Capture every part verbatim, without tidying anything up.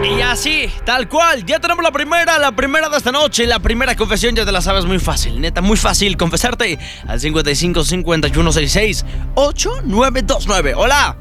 Y así, tal cual, ya tenemos la primera, la primera de esta noche. La primera confesión ya te la sabes muy fácil, neta, muy fácil confesarte al cincuenta y cinco, cincuenta y uno, sesenta y seis, ocho nueve dos nueve. Hola.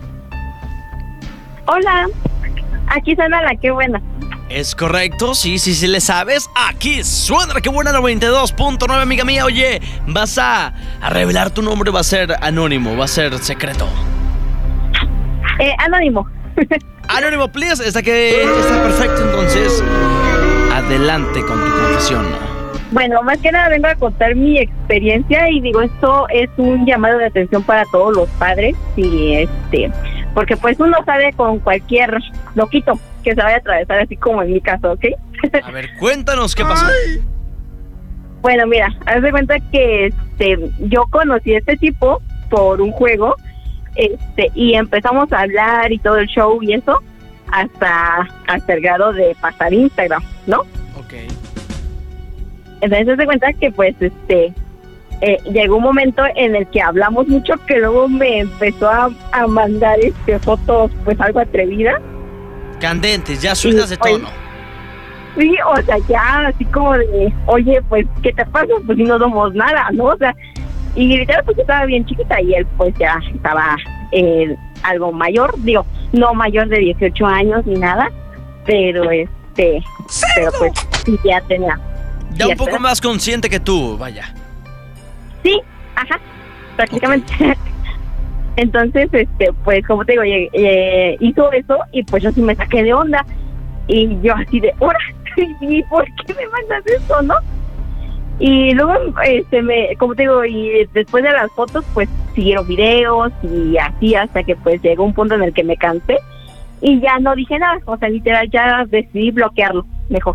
Hola, aquí suena la que buena. Es correcto, sí, sí, sí le sabes. Aquí suena la que buena noventa y dos punto nueve, amiga mía. Oye, vas a, a revelar tu nombre, va a ser anónimo, va a ser secreto. Eh, anónimo. Anónimo, please. Está que está perfecto, entonces adelante con tu confesión. Bueno, más que nada vengo a contar mi experiencia y digo, esto es un llamado de atención para todos los padres y este, porque pues uno sale con cualquier loquito que se vaya a atravesar, así como en mi caso, ¿ok? A ver, cuéntanos qué pasó. Bueno, mira, haz de cuenta que este, yo conocí a este tipo por un juego, este, y empezamos a hablar y todo el show y eso, hasta, hasta el grado de pasar Instagram, ¿no? Ok. Entonces haz de cuenta que pues este eh, llegó un momento en el que hablamos mucho, que luego me empezó a, a mandar este fotos pues algo atrevidas. Candentes, ya sueltas de tono. Sí, o sea, ya así como de, oye, pues, ¿qué te pasa? Pues si no somos nada, ¿no? O sea, y literal pues estaba bien chiquita y él pues ya estaba eh, algo mayor, digo, no mayor de dieciocho años ni nada, pero este, pero pues sí ya tenía. Ya un poco más consciente que tú, vaya. Sí, ajá, prácticamente. Okay. Entonces, este, pues como te digo, eh, hizo eso y pues yo sí me saqué de onda y yo así de, ¡hora! ¿Y por qué me mandas eso, no? Y luego, este, me, como te digo, y después de las fotos, pues siguieron videos y así hasta que pues llegó un punto en el que me cansé y ya no dije nada, o sea, literal ya decidí bloquearlo, mejor.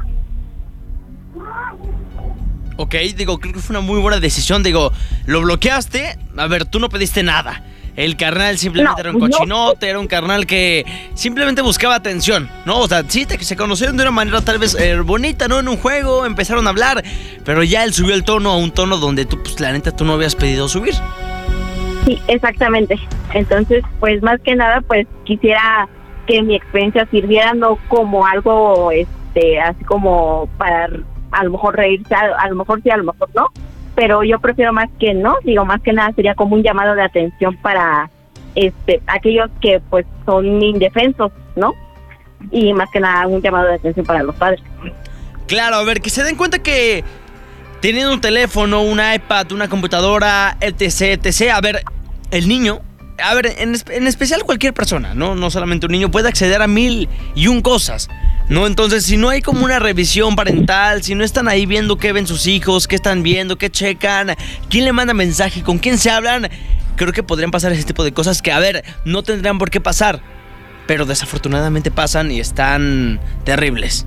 Ok, digo, creo que fue una muy buena decisión. Digo, lo bloqueaste. A ver, tú no pediste nada. El carnal simplemente no, era un cochinote, no. Era un carnal que simplemente buscaba atención, ¿no? O sea, sí, te, se conocieron de una manera tal vez eh, bonita, ¿no? En un juego, empezaron a hablar, pero ya él subió el tono a un tono donde tú, pues, la neta, tú no habías pedido subir. Sí, exactamente. Entonces, pues, más que nada, pues, quisiera que mi experiencia sirviera no como algo, este, así como para a lo mejor reírse, a, a lo mejor sí, a lo mejor no, pero yo prefiero más que no, digo, más que nada sería como un llamado de atención para este aquellos que pues son indefensos, ¿no? Y más que nada un llamado de atención para los padres. Claro, a ver, que se den cuenta que teniendo un teléfono, un iPad, una computadora, etc, etc, a ver, el niño, a ver, en, en especial cualquier persona, ¿no? No solamente un niño, puede acceder a mil y un cosas, ¿no? Entonces, si no hay como una revisión parental, si no están ahí viendo qué ven sus hijos, qué están viendo, qué checan, quién le manda mensaje, con quién se hablan, creo que podrían pasar ese tipo de cosas que, a ver, no tendrían por qué pasar, pero desafortunadamente pasan y están terribles.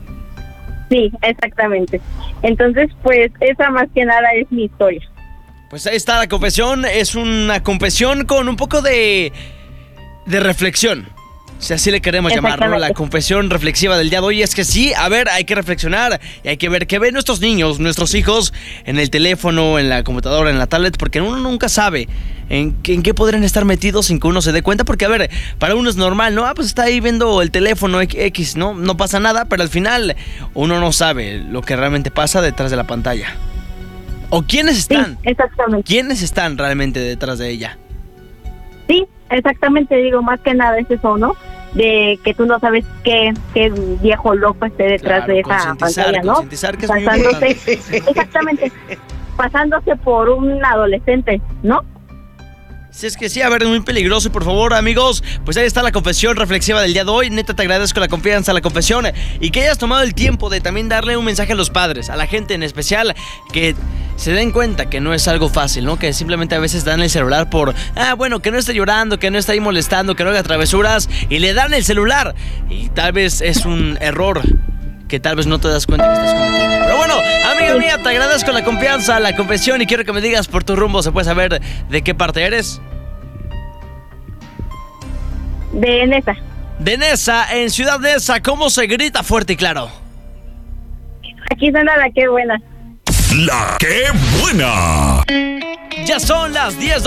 Sí, exactamente. Entonces, pues, esa más que nada es mi historia. Pues ahí está la confesión, es una confesión con un poco de, de reflexión. Si así le queremos llamarlo, la confesión reflexiva del día de hoy es que sí, a ver, hay que reflexionar y hay que ver qué ven nuestros niños, nuestros hijos en el teléfono, en la computadora, en la tablet, porque uno nunca sabe en, en qué podrían estar metidos sin que uno se dé cuenta, porque a ver, para uno es normal, ¿no? Ah, pues está ahí viendo el teléfono X, ¿no? No pasa nada, pero al final uno no sabe lo que realmente pasa detrás de la pantalla. ¿O quiénes están? Sí, exactamente. ¿Quiénes están realmente detrás de ella? Sí, exactamente, digo, más que nada es eso, ¿no? De que tú no sabes qué, qué viejo loco esté detrás claro, de esa pantalla, ¿no? Concientizar que es pasándose, muy importante. Exactamente, pasándose por un adolescente, ¿no? Si es que sí, a ver, es muy peligroso y por favor, amigos, pues ahí está la confesión reflexiva del día de hoy. Neta, te agradezco la confianza, la confesión y que hayas tomado el tiempo de también darle un mensaje a los padres, a la gente en especial, que se den cuenta que no es algo fácil, ¿no? Que simplemente a veces dan el celular por, ah, bueno, que no esté llorando, que no esté ahí molestando, que no haga travesuras y le dan el celular y tal vez es un error que tal vez no te das cuenta que estás cometiendo. Pero bueno, amiga mía, te agradezco la confianza, la confesión y quiero que me digas por tu rumbo, ¿se puede saber de qué parte eres? De Nesa. De Nesa, en Ciudad Neza, ¿cómo se grita fuerte y claro? Aquí suena la que buena. La que buena. Ya son las diez